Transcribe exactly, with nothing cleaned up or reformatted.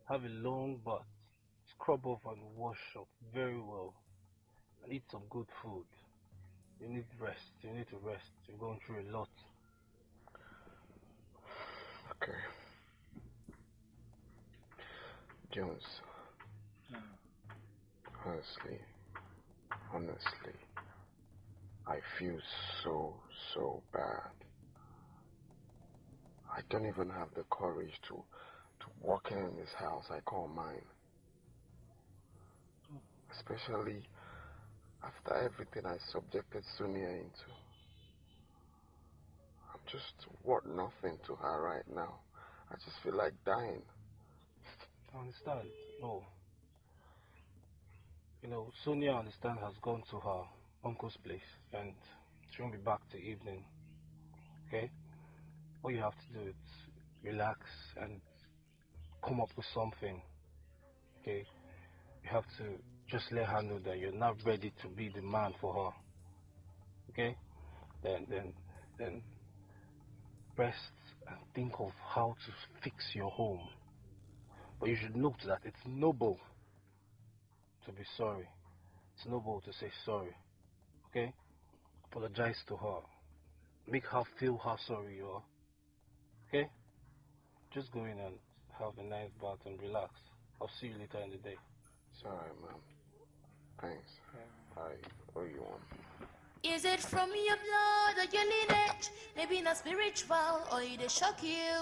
Have a long bath. Scrub off and wash up very well. And eat some good food. You need rest. You need to rest. You're going through a lot. Okay. Jones. Honestly, honestly, I feel so, so bad. I don't even have the courage to, to walk in this house I call mine. Especially after everything I subjected Sonia into. I'm just worth nothing to her right now. I just feel like dying. I understand. No. You know, Sonia, I understand, has gone to her uncle's place and she won't be back till evening. Okay? All you have to do is relax and come up with something. Okay? You have to just let her know that you're not ready to be the man for her. Okay? Then, then, then rest and think of how to fix your home. But you should note that it's noble to be sorry. It's noble to say sorry. Okay? Apologize to her. Make her feel how sorry you are. Okay? Just go in and have a nice bath and relax. I'll see you later in the day. Sorry, man. Thanks. I owe you one. Is it from your blood or your lineage? Maybe not spiritual or it shock you.